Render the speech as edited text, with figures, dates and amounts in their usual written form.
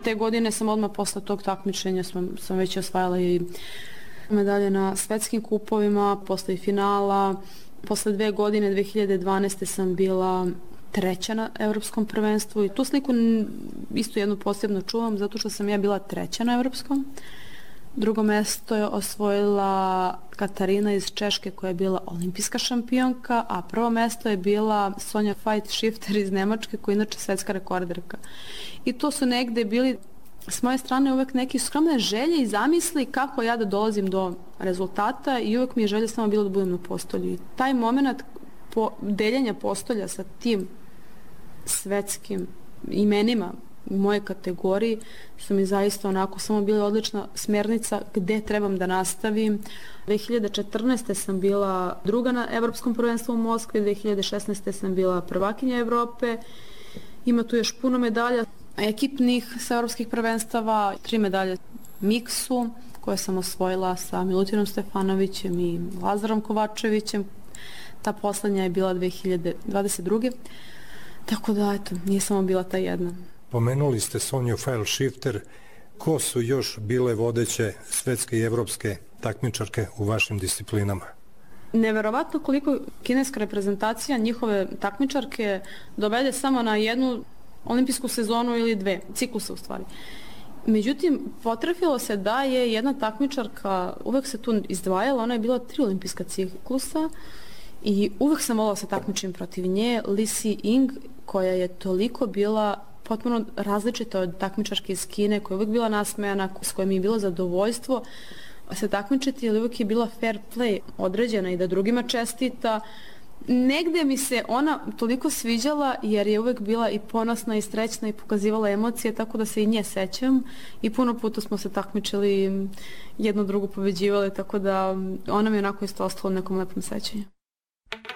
te godine sam odmah posle tog takmičenja sam već osvajala i medalje na svetskim kupovima, posle i finala. Posle 2 godine, 2012. sam bila 3. na evropskom prvenstvu i tu sliku isto jednu posebno čuvam zato što sam ja bila 3. na evropskom. Drugo mesto je osvojila Katarina iz Češke koja je bila olimpijska šampionka, a prvo mesto je bila Sonja Veit-Schifter iz Nemačke koja je inače svetska rekorderka. I to su negde bili s moje strane uvek neke skromne želje i zamisli kako ja da dolazim do rezultata i uvek mi je želja samo bilo da budem na postolju. I taj moment deljenja postolja sa tim svetskim imenima u mojoj kategoriji su mi zaista onako samo bila odlična smernica gde trebam da nastavim. 2014. sam bila 2. na evropskom prvenstvu u Moskvi, 2016. sam bila prvakinja Evrope. Ima tu još puno medalja ekipnih sa evropskih prvenstava, 3 medalje miksu koje sam osvojila sa Milutinom Stefanovićem i Lazarom Kovačevićem. Ta poslednja je bila 2022. Tako da, eto, nije samo bila ta jedna. Pomenuli ste Sonju Veit-Schifter. Ko su još bile vodeće svetske i evropske takmičarke u vašim disciplinama? Neverovatno koliko kineska reprezentacija njihove takmičarke dovede samo na jednu olimpijsku sezonu ili 2, cikluse u stvari. Međutim, potrefilo se da je jedna takmičarka, uvek se tu izdvajala, ona je bila 3 olimpijska ciklusa i uvek sam volila se takmičim protiv nje, Li Si Ying, koja je toliko bila potpuno različita od takmičarke iz Kine, koja je uvek bila nasmejana, s kojom je bilo zadovoljstvo se takmičiti, ali uvek je bila fair play određena i da drugima čestita. Negde mi se ona toliko sviđala jer je uvek bila i ponosna i srećna i pokazivala emocije, tako da se i nje sećam i puno puta smo se takmičili, jednu drugu pobeđivali, tako da ona mi onako isto ostala u nekom lepom sećanju.